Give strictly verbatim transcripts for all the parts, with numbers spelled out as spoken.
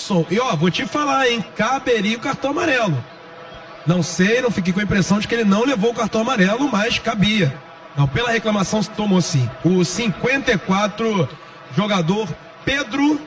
Adson, e ó, vou te falar, hein, caberia o cartão amarelo. Não sei, não fiquei com a impressão de que ele não levou o cartão amarelo, mas cabia. Não, pela reclamação se tomou sim. O cinquenta e quatro, jogador Pedro...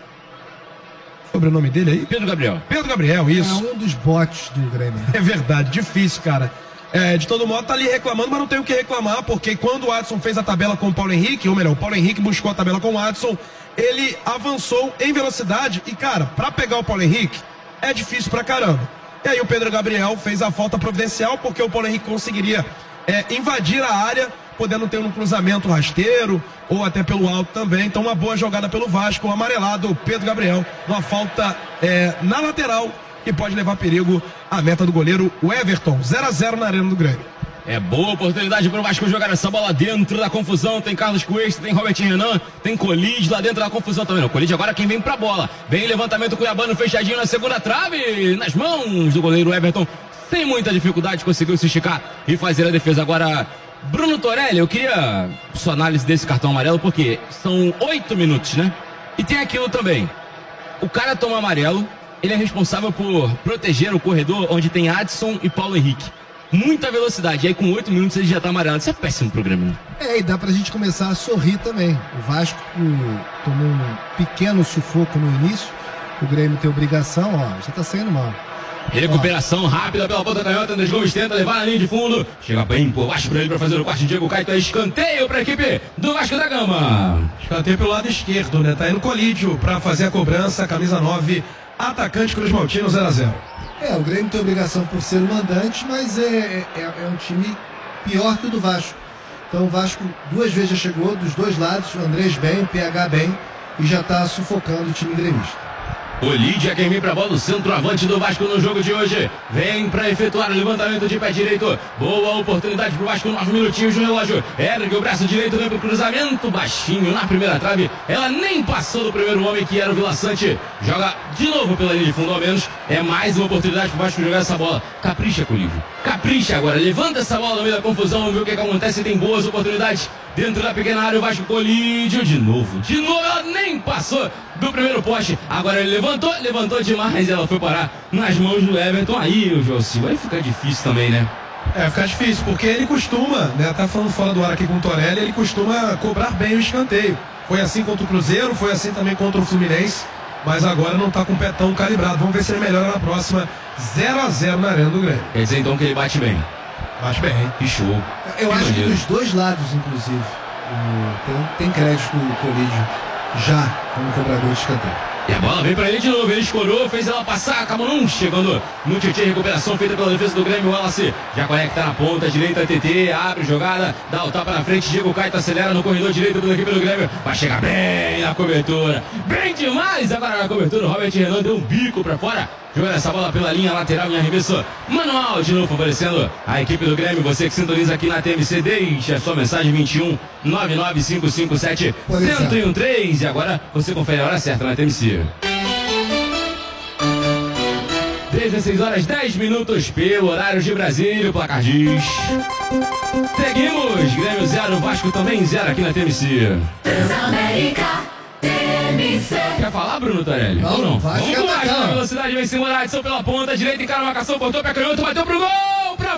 Sobrenome dele aí? Pedro Gabriel. Pedro Gabriel, isso. É um dos botes do Grêmio. É verdade, difícil, cara. É, de todo modo, tá ali reclamando, mas não tem o que reclamar, porque quando o Adson fez a tabela com o Paulo Henrique, ou melhor, o Paulo Henrique buscou a tabela com o Adson, ele avançou em velocidade e, cara, pra pegar o Paulo Henrique, é difícil pra caramba. E aí o Pedro Gabriel fez a falta providencial, porque o Paulo Henrique conseguiria é, invadir a área, podendo ter um cruzamento rasteiro, ou até pelo alto também. Então uma boa jogada pelo Vasco, o amarelado Pedro Gabriel, uma falta é, na lateral, que pode levar perigo à meta do goleiro, o Everton. zero a zero na Arena do Grêmio. É boa oportunidade para o Vasco jogar essa bola dentro da confusão. Tem Carlos Cuesta, tem Robertinho Renan, tem Colide lá dentro da confusão também. O Colide agora quem vem pra bola. Vem levantamento cuiabano fechadinho na segunda trave, nas mãos do goleiro Everton. Sem muita dificuldade, conseguiu se esticar e fazer a defesa. Agora, Bruno Torelli, eu queria sua análise desse cartão amarelo, porque são oito minutos, né? E tem aquilo também. O cara toma amarelo, ele é responsável por proteger o corredor onde tem Adson e Paulo Henrique. Muita velocidade, e aí com oito minutos ele já tá amarelo. Isso é péssimo pro Grêmio. É, e dá pra gente começar a sorrir também. O Vasco o, tomou um pequeno sufoco no início. O Grêmio tem obrigação, ó, já tá saindo mal. Recuperação rápida pela ponta canhota. Andrés Gomes tenta levar na linha de fundo. Chega bem por baixo pra ele pra fazer o corte. Diego Caetano, escanteio pra equipe do Vasco da Gama. Escanteio pelo lado esquerdo, né? Tá indo Colídio pra fazer a cobrança. Camisa nove, atacante Cruz Maltino, zero a zero. É, o Grêmio tem obrigação por ser o mandante, mas é, é, é um time pior que o do Vasco. Então o Vasco duas vezes já chegou, dos dois lados, o Andrés bem, o P H bem, e já está sufocando o time gremista. O Lídia quem vem pra bola, o centroavante do Vasco no jogo de hoje. Vem pra efetuar o levantamento de pé direito. Boa oportunidade pro Vasco, nove minutinhos no relógio. Ergue o braço direito, vem pro cruzamento, baixinho na primeira trave. Ela nem passou do primeiro homem, que era o Vila Sante. Joga de novo pela linha de fundo, ao menos. É mais uma oportunidade pro Vasco jogar essa bola. Capricha, Colívio. Capricha agora. Levanta essa bola no meio da confusão. Vê o que, que acontece. Tem boas oportunidades dentro da pequena área. O Vasco colide de novo. De novo, ela nem passou do primeiro poste. Agora ele levantou, levantou demais. Ela foi parar nas mãos do Everton. Aí o João Silva vai ficar difícil também, né? É, fica difícil, porque ele costuma, né? Tá falando fora do ar aqui com o Torelli, ele costuma cobrar bem o escanteio. Foi assim contra o Cruzeiro, foi assim também contra o Fluminense, mas agora não tá com o pé tão calibrado. Vamos ver se ele melhora na próxima. zero a zero na Arena do Grêmio. Quer dizer então que ele bate bem. Bate bem. Que show. Eu que acho maneiro. que dos dois lados, inclusive, o, tem, tem crédito do Colídio já como cobrador de escanteio. E a bola vem pra ele de novo, ele escorou, fez ela passar, acabou não chegando no Tietê, recuperação feita pela defesa do Grêmio. O Wallace já conecta na ponta direita, T T, abre jogada, dá o tapa na frente, Diego Caetano acelera no corredor direito da equipe do Grêmio, vai chegar bem na cobertura, bem demais agora na cobertura. O Robert Renan deu um bico pra fora, jogando essa bola pela linha lateral em arremesso manual, de novo favorecendo a equipe do Grêmio. Você que sintoniza aqui na T M C, deixa a sua mensagem vinte e um, nove nove cinco cinco sete, zero um três. E agora você confere a hora certa na T M C. dezesseis horas dez minutos pelo horário de Brasília, o placar diz. Seguimos, Grêmio zero, Vasco também zero aqui na T M C. Transamérica, T M C. Quer falar, Bruno Torelli? Não, Ou não? Vasco Vamos é lá, bacana. na velocidade vem cima da Adson pela ponta direita, encara a marcação, botou pé canhoto, bateu pro gol, pra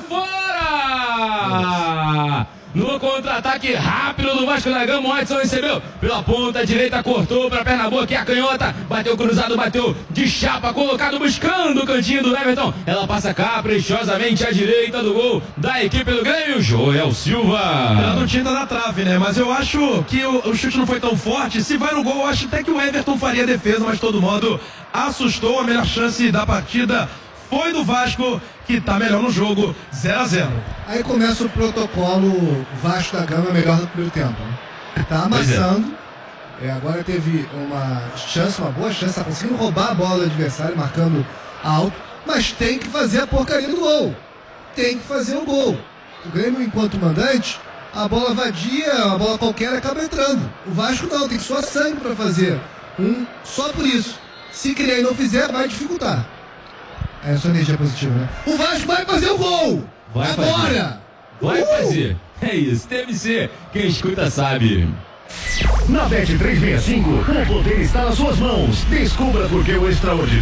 fora! No contra-ataque rápido do Vasco da Gama, o Adson recebeu pela ponta direita, cortou para a perna boa, que é a canhota, bateu cruzado, bateu de chapa, colocado buscando o cantinho do Everton. Ela passa caprichosamente à direita do gol da equipe do Grêmio, Joel Silva. Ela não tinha da trave, né? Mas eu acho que o, o chute não foi tão forte. Se vai no gol, eu acho até que o Everton faria a defesa, mas de todo modo assustou. A melhor chance da partida foi do Vasco, que tá melhor no jogo, zero a zero. Aí começa o protocolo Vasco da Gama melhor do primeiro tempo. Né? Tá amassando. É, agora teve uma chance, uma boa chance, tá conseguindo roubar a bola do adversário, marcando alto, mas tem que fazer a porcaria do gol. Tem que fazer o gol. O Grêmio, enquanto mandante, a bola vadia, a bola qualquer acaba entrando. O Vasco não, tem que suar sangue para fazer um só por isso. Se criar e não fizer, vai dificultar. É só energia positiva, né? O Vasco vai fazer o gol! Vai agora! fazer. Vai Uhul! fazer. É isso, T M C. Quem escuta sabe. Na Bet trezentos e sessenta e cinco, o poder está nas suas mãos. Descubra por que o extraordinário